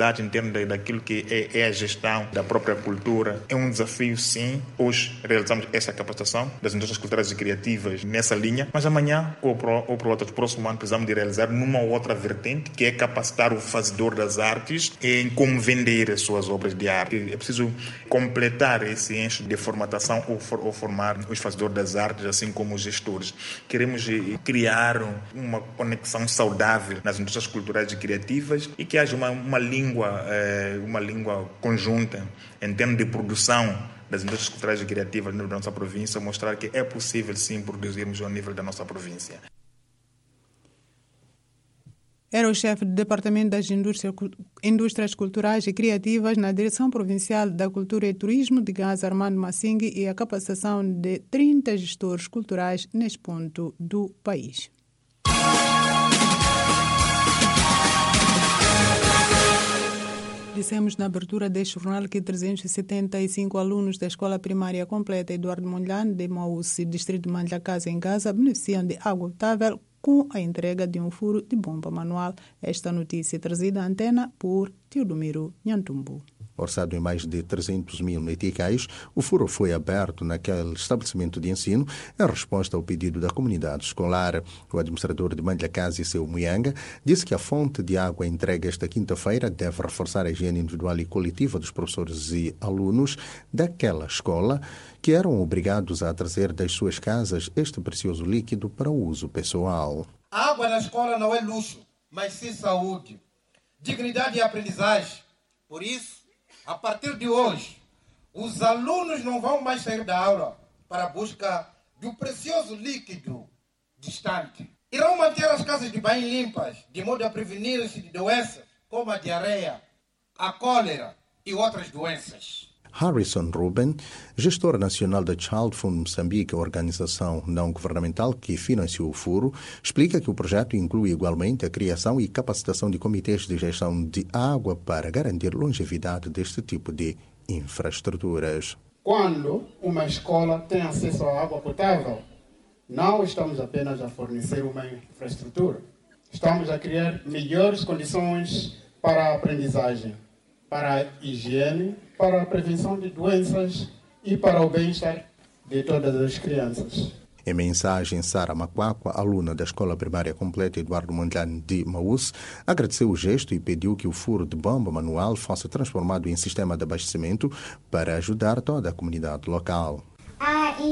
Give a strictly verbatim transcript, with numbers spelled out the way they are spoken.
capacidade em termos de, daquilo que é, é a gestão da própria cultura. É um desafio, sim. Hoje realizamos essa capacitação das indústrias culturais e criativas nessa linha, mas amanhã ou para ou outro próximo ano precisamos de realizar numa outra vertente, que é capacitar o fazedor das artes em como vender as suas obras de arte. É preciso completar esse eixo de formatação ou, for, ou formar os fazedores das artes, assim como os gestores. Queremos criar uma conexão saudável nas indústrias culturais e criativas e que haja uma, uma língua, uma língua conjunta em termos de produção das indústrias culturais e criativas da nossa província, mostrar que é possível sim produzirmos ao nível da nossa província. Era o chefe do Departamento das Indústrias Culturais e Criativas na Direção Provincial da Cultura e Turismo de Gaza, Armando Massingue, e a capacitação de trinta gestores culturais neste ponto do país. Dissemos na abertura deste jornal que trezentos e setenta e cinco alunos da Escola Primária Completa Eduardo Mondlane, de Mausse, distrito de Mandlakaza, em Gaza, beneficiam de água potável com a entrega de um furo de bomba manual. Esta notícia é trazida à antena por Teodomiro Nhantumbu. Orçado em mais de trezentos mil meticais, o furo foi aberto naquele estabelecimento de ensino em resposta ao pedido da comunidade escolar. O administrador de Mandlakaza, Seu Muyanga, disse que a fonte de água entregue esta quinta-feira deve reforçar a higiene individual e coletiva dos professores e alunos daquela escola que eram obrigados a trazer das suas casas este precioso líquido para o uso pessoal. A água na escola não é luxo, mas sim saúde, dignidade e aprendizagem. Por isso, a partir de hoje, os alunos não vão mais sair da aula para a busca do precioso líquido distante. Irão manter as casas de banho limpas, de modo a prevenir-se de doenças como a diarreia, a cólera e outras doenças. Harrison Ruben, gestor nacional da Child Fund Moçambique, a organização não-governamental que financiou o furo, explica que o projeto inclui igualmente a criação e capacitação de comitês de gestão de água para garantir longevidade deste tipo de infraestruturas. Quando uma escola tem acesso à água potável, não estamos apenas a fornecer uma infraestrutura, estamos a criar melhores condições para a aprendizagem, para a higiene, para a prevenção de doenças e para o bem-estar de todas as crianças. Em mensagem, Sara Macuacua, aluna da Escola Primária Completa Eduardo Mondlane de Mausse, agradeceu o gesto e pediu que o furo de bomba manual fosse transformado em sistema de abastecimento para ajudar toda a comunidade local.